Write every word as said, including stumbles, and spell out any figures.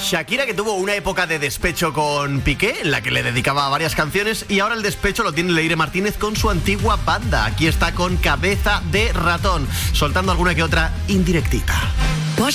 Shakira, que tuvo una época de despecho con Piqué, en la que le dedicaba varias canciones, y ahora el despecho lo tiene Leire Martínez con su antigua banda. Aquí está con Cabeza de Ratón, soltando alguna que otra indirectita.